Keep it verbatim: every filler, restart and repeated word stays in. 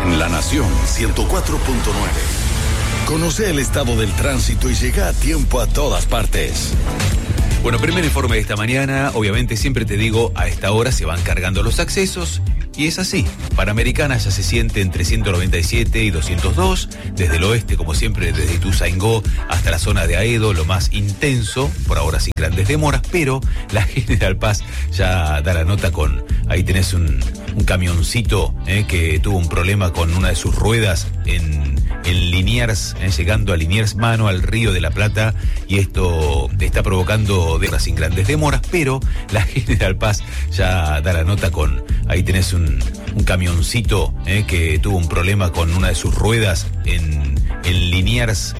La Nación ciento cuatro punto nueve. Conoce el estado del tránsito y llega a tiempo a todas partes. Bueno, primer informe de esta mañana. Obviamente siempre te digo, a esta hora se van cargando los accesos. Y es así, Panamericana ya se siente entre ciento noventa y siete y doscientos dos, desde el oeste, como siempre, desde Ituzaingó hasta la zona de Aedo, lo más intenso, por ahora sin grandes demoras, pero la General Paz ya da la nota con, ahí tenés un, un camioncito eh, que tuvo un problema con una de sus ruedas en, en Liniers, eh, llegando a Liniers mano al Río de la Plata, y esto está provocando de sin grandes demoras, pero la General Paz ya da la nota con, ahí tenés un un camioncito eh, que tuvo un problema con una de sus ruedas en, en Liniers